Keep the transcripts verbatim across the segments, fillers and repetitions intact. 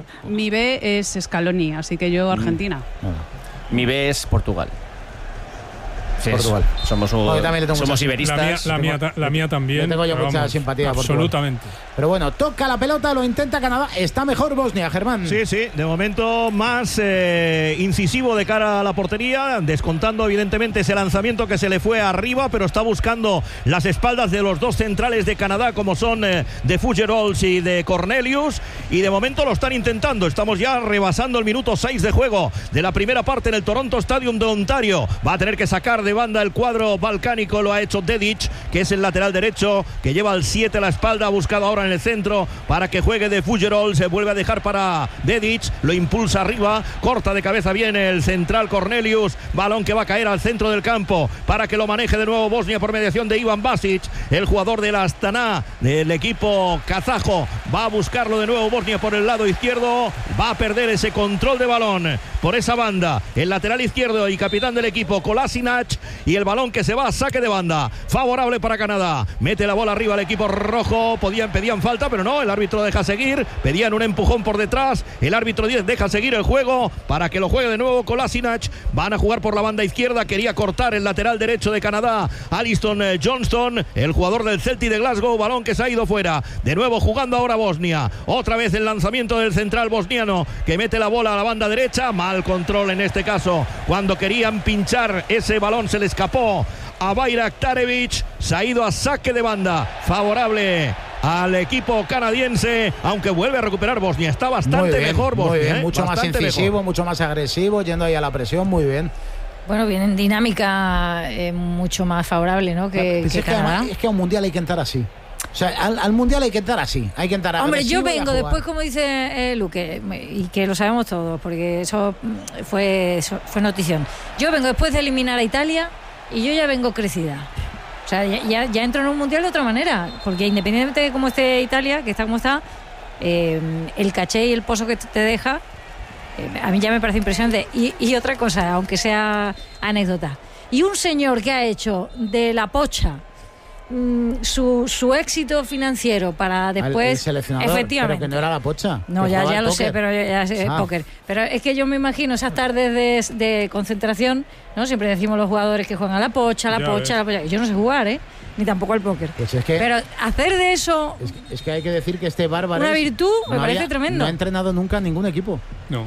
claro. Mi B es Scaloni, así que yo Argentina. Mm. Mi B es Portugal. Sí, Portugal. Somos, un, no, somos iberistas. La mía, la mía, la mía también. Yo tengo yo mucha vamos, simpatía. Absolutamente. Portugal. Pero bueno, toca la pelota, lo intenta Canadá. Está mejor Bosnia, Germán. Sí, sí. De momento más eh, incisivo de cara a la portería. Descontando evidentemente ese lanzamiento que se le fue arriba. Pero está buscando las espaldas de los dos centrales de Canadá, como son eh, de Fugerols y de Cornelius. Y de momento lo están intentando. Estamos ya rebasando el minuto seis de juego de la primera parte en el Toronto Stadium de Ontario. Va a tener que sacar de banda el cuadro balcánico, lo ha hecho Dedic, que es el lateral derecho, que lleva el siete a la espalda, ha buscado ahora en el centro para que juegue de Fugerol, se vuelve a dejar para Dedic, lo impulsa arriba, corta de cabeza bien el central Cornelius, balón que va a caer al centro del campo para que lo maneje de nuevo Bosnia por mediación de Ivan Basic, el jugador del Astana del equipo kazajo, va a buscarlo de nuevo Bosnia por el lado izquierdo, va a perder ese control de balón por esa banda, el lateral izquierdo y capitán del equipo Kolasinac, y el balón que se va a saque de banda, favorable para Canadá, mete la bola arriba al equipo rojo, podían, pedían falta, pero no, el árbitro deja seguir, pedían un empujón por detrás, el árbitro diez deja seguir el juego para que lo juegue de nuevo Kolasinac, van a jugar por la banda izquierda, quería cortar el lateral derecho de Canadá, Alisson Johnston, el jugador del Celtic de Glasgow, balón que se ha ido fuera, de nuevo jugando ahora Bosnia, otra vez el lanzamiento del central bosniano, que mete la bola a la banda derecha, mal control en este caso, cuando querían pinchar ese balón se le escapó a Bayraktarevic, se ha ido a saque de banda, favorable al equipo canadiense, aunque vuelve a recuperar Bosnia, está bastante bien, mejor Bosnia, muy bien, ¿eh? mucho bastante más incisivo, mejor. mucho más agresivo, yendo ahí a la presión, muy bien. Bueno, viene en dinámica eh, mucho más favorable, ¿no? Que, pues que es, Canadá. que, es que a un mundial hay que entrar así. O sea, al, al mundial hay que entrar así, hay que entrar. Hombre, yo vengo después, como dice eh, Luque, y que lo sabemos todos, porque eso fue, eso fue notición. Yo vengo después de eliminar a Italia y yo ya vengo crecida. O sea, ya, ya, ya entro en un mundial de otra manera, porque independientemente de cómo esté Italia, que está como está, eh, el caché y el pozo que te deja, eh, a mí ya me parece impresionante. Y, y otra cosa, aunque sea anécdota, y un señor que ha hecho de la pocha Su, su éxito financiero para después el seleccionador, efectivamente, pero que no era la pocha, no, ya, ya lo póker. sé, pero ya sé ah. póker, pero es que yo me imagino esas tardes de, de concentración, ¿no? Siempre decimos los jugadores que juegan a la pocha, a la ya pocha, a la pocha, yo no sé jugar, ¿eh? Ni tampoco al póker, pues es que, pero hacer de eso es, es que hay que decir que este bárbaro una virtud me no parece había, tremendo. No ha entrenado nunca en ningún equipo. No.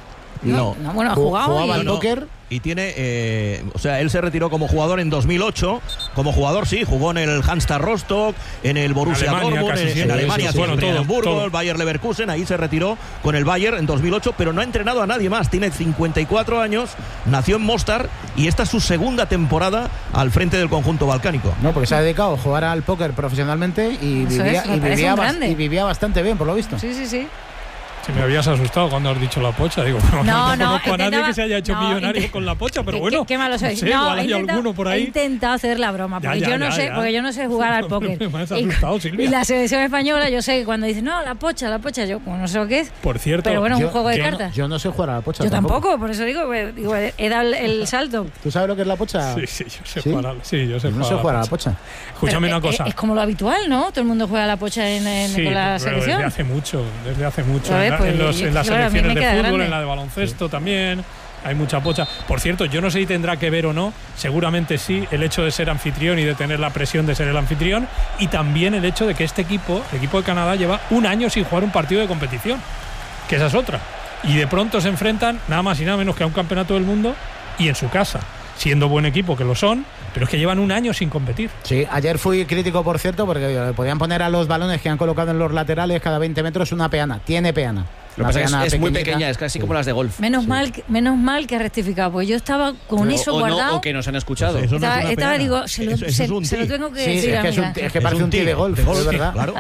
No, no, bueno, ha jugado jugaba y... al póker. Y tiene, eh, o sea, él se retiró como jugador en dos mil ocho. Como jugador, sí, jugó en el Hansa Rostock, en el Borussia Alemania, Dortmund, en, sí, en sí, Alemania, sí, sí, bueno, en todo, Hamburgo, todo. el Bayer Leverkusen. Ahí se retiró con el Bayern en dos mil ocho, pero no ha entrenado a nadie más. Tiene cincuenta y cuatro años, nació en Mostar y esta es su segunda temporada al frente del conjunto balcánico. No, porque se ha dedicado a jugar al póker profesionalmente y, vivía, es, y, vivía, bas- y vivía bastante bien, por lo visto. Sí, sí, sí. Si me habías asustado cuando has dicho la pocha, digo, no, no, no, no conozco a nadie intentaba, que se haya hecho no, millonario intent- con la pocha, pero qué, bueno. Qué, qué malo sois. No, sé, no, igual hay alguno por ahí. He intentado hacer la broma, porque ya, ya, yo no ya, sé, ya. porque yo no sé jugar al póker. Me has asustado, y, Silvia. y la selección española, yo sé que cuando dicen, no, la pocha, la pocha, yo como no sé lo que es. Por cierto, pero bueno, yo, un juego de yo cartas. No, yo no sé jugar a la pocha. Yo tampoco. tampoco, por eso digo, digo he dado el, el salto. ¿Tú sabes lo que es la pocha? Sí, sí, yo sé ¿Sí? jugar a, sí, yo sé yo no jugar sé jugar a la pocha. pocha. Escúchame Pero una cosa. Es, es como lo habitual, ¿no? Todo el mundo juega a la pocha en, en, sí, con la pero selección. Desde hace mucho, desde hace mucho. Ver, en, la, pues, en, los, yo, en las claro, selecciones de fútbol, grande. en la de baloncesto también. Hay mucha pocha. Por cierto, yo no sé si tendrá que ver o no, seguramente sí, el hecho de ser anfitrión y de tener la presión de ser el anfitrión, y también el hecho de que este equipo, el equipo de Canadá, lleva un año sin jugar un partido de competición, que esa es otra. Y de pronto se enfrentan nada más y nada menos que a un campeonato del mundo y en su casa, siendo buen equipo que lo son, pero es que llevan un año sin competir. Sí, ayer fui crítico, por cierto, porque podían poner a los balones que han colocado en los laterales cada veinte metros una peana. Tiene peana. Lo que pasa es, es muy pequeña, es casi sí. como las de golf. Menos, sí. mal, menos mal que ha rectificado, porque yo estaba con o, eso o guardado. No, o que nos han escuchado. Pues estaba, no es estaba digo, se lo, eso, eso se, es se lo tengo que sí, decir. Es que, es, un, es que parece es un un tee de golf, de golf, es verdad. Claro.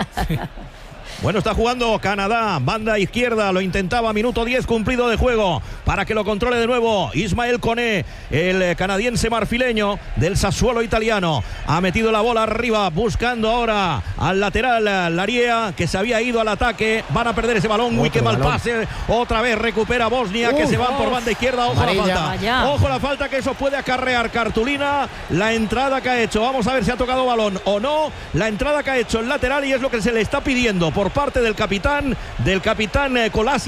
Bueno, está jugando Canadá, banda izquierda, lo intentaba, minuto diez cumplido de juego, para que lo controle de nuevo Ismael Koné, el canadiense marfileño del Sassuolo italiano. Ha metido la bola arriba, buscando ahora al lateral Lariea, que se había ido al ataque. Van a perder ese balón, uy, qué mal balón. Pase, otra vez recupera Bosnia, uh, que se van oh, por banda izquierda. Ojo amarilla. La falta, Vaya. Ojo la falta, que eso puede acarrear cartulina. La entrada que ha hecho, vamos a ver si ha tocado balón o no. La entrada que ha hecho el lateral, y es lo que se le está pidiendo por parte del capitán, del capitán eh, Kolasinac.